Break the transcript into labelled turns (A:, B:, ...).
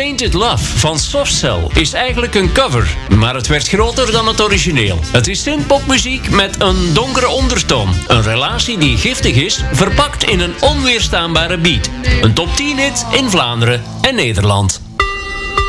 A: Tainted Love van Soft Cell is eigenlijk een cover, maar het werd groter dan het origineel. Het is synthpopmuziek met een donkere ondertoon. Een relatie die giftig is, verpakt in een onweerstaanbare beat. Een top 10 hit in Vlaanderen en Nederland.